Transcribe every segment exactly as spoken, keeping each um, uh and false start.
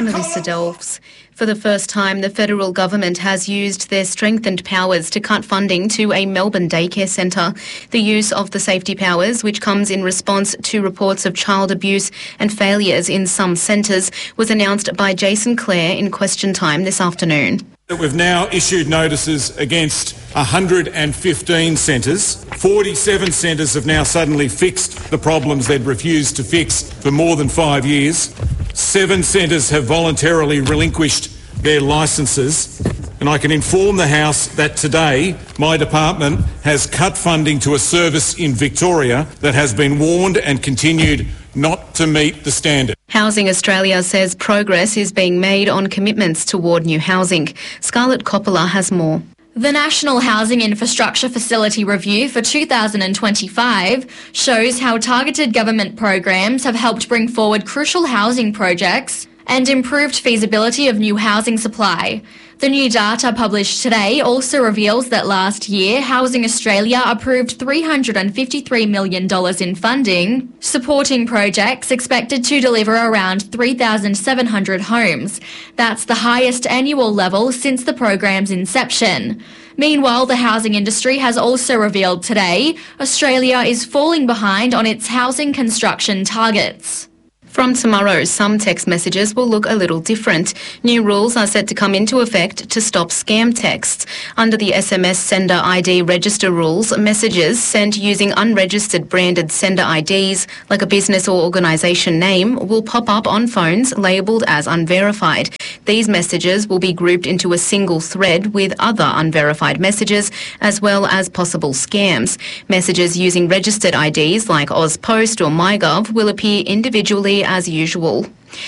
Melissa Delves. For the first time, the federal government has used their strengthened powers to cut funding to a Melbourne daycare centre. The use of the safety powers, which comes in response to reports of child abuse and failures in some centres, was announced by Jason Clare in Question Time this afternoon. We've now issued notices against one hundred fifteen centres. forty-seven centres have now suddenly fixed the problems they'd refused to fix for more than five years. Seven centres have voluntarily relinquished their licences. And I can inform the House that today my department has cut funding to a service in Victoria that has been warned and continued not to meet the standard. Housing Australia says progress is being made on commitments toward new housing. Scarlett Coppola has more. The National Housing Infrastructure Facility Review for two thousand twenty-five shows how targeted government programs have helped bring forward crucial housing projects and improved feasibility of new housing supply. The new data published today also reveals that last year, Housing Australia approved three hundred fifty-three million dollars in funding, supporting projects expected to deliver around three thousand seven hundred homes. That's the highest annual level since the program's inception. Meanwhile, the housing industry has also revealed today Australia is falling behind on its housing construction targets. From tomorrow, some text messages will look a little different. New rules are set to come into effect to stop scam texts. Under the S M S Sender I D Register rules, messages sent using unregistered branded sender I Ds, like a business or organisation name, will pop up on phones labelled as unverified. These messages will be grouped into a single thread with other unverified messages, as well as possible scams. Messages using registered I Ds like AusPost or MyGov will appear individually as usual.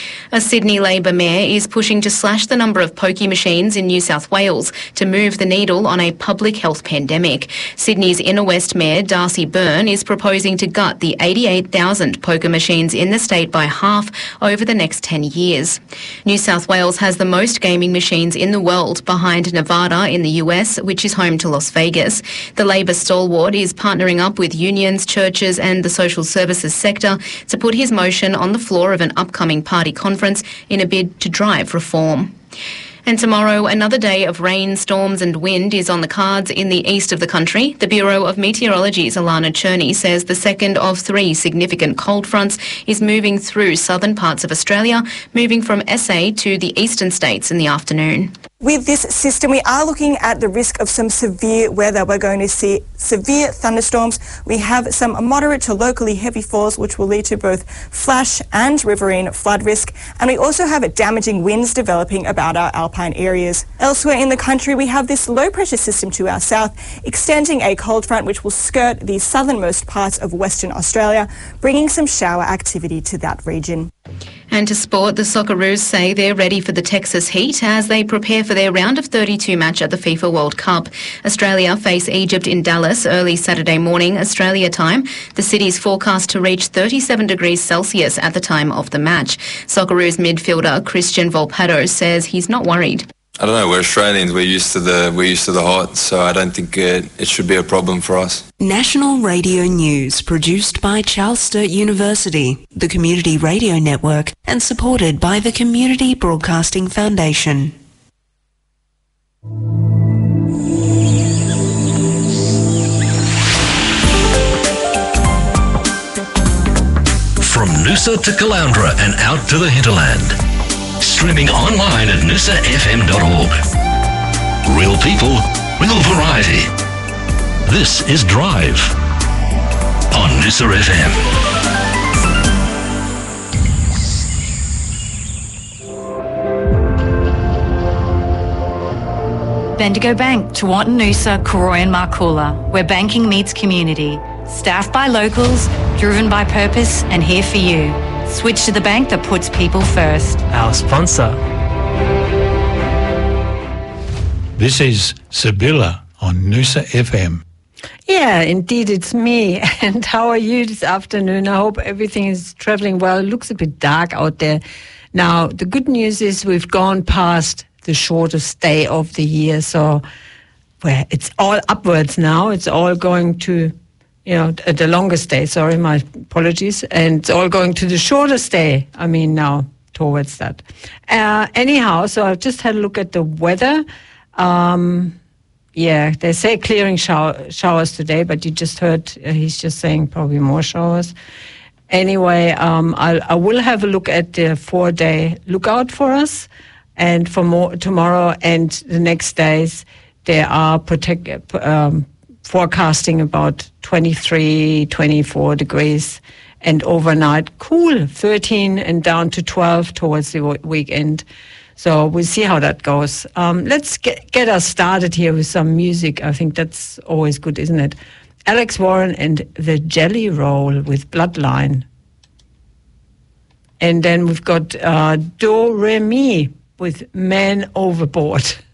A Sydney Labor mayor is pushing to slash the number of pokie machines in New South Wales to move the needle on a public health pandemic. Sydney's Inner West Mayor Darcy Byrne is proposing to gut the eighty-eight thousand poker machines in the state by half over the next ten years. New South Wales has the most gaming machines in the world, behind Nevada in the U S, which is home to Las Vegas. The Labor stalwart is partnering up with unions, churches and the social services sector to put his motion on the floor of an upcoming party conference in a bid to drive reform. And tomorrow, another day of rain, storms and wind is on the cards in the east of the country. The Bureau of Meteorology's Alana Cherney says the second of three significant cold fronts is moving through southern parts of Australia, moving from S A to the eastern states in the afternoon. With this system, we are looking at the risk of some severe weather. We're going to see severe thunderstorms. We have some moderate to locally heavy falls, which will lead to both flash and riverine flood risk. And we also have damaging winds developing about our alpine areas. Elsewhere in the country, we have this low pressure system to our south, extending a cold front which will skirt the southernmost parts of Western Australia, bringing some shower activity to that region. And to sport, the Socceroos say they're ready for the Texas heat as they prepare for their round of thirty-two match at the FIFA World Cup. Australia face Egypt in Dallas early Saturday morning, Australia time. The city's forecast to reach thirty-seven degrees Celsius at the time of the match. Socceroos midfielder Christian Volpato says he's not worried. I don't know, we're Australians, we're used to the we're used to the hot, so I don't think it, it should be a problem for us. National Radio News, produced by Charles Sturt University, the Community Radio Network, and supported by the Community Broadcasting Foundation. From Noosa to Caloundra and out to the hinterland. Streaming online at noosa f m dot org. Real people, real variety. This is Drive on Noosa F M. Bendigo Bank, Tewantin Noosa, Koroi and Markoola, where banking meets community. Staffed by locals, driven by purpose and here for you. Switch to the bank that puts people first. Our sponsor. This is Sibylla on Noosa F M. Yeah, indeed, it's me. And how are you this afternoon? I hope everything is traveling well. It looks a bit dark out there. Now, the good news is we've gone past the shortest day of the year. So well, it's all upwards now. It's all going to, you know, the longest day. Sorry, my apologies. And it's all going to the shortest day. I mean, now towards that. Uh, anyhow, so I've just had a look at the weather. Um, yeah, they say clearing shower, showers today, but you just heard uh, he's just saying probably more showers. Anyway, um, I'll, I will have a look at the four-day lookout for us, and for more tomorrow and the next days, they are protect, um, forecasting about twenty-three, twenty-four degrees, and overnight cool, thirteen and down to twelve towards the weekend. So we'll see how that goes. Um, let's get, get us started here with some music. I think that's always good, isn't it? Alex Warren and the Jelly Roll with Bloodline. And then we've got uh, Do Re Mi with Man Overboard.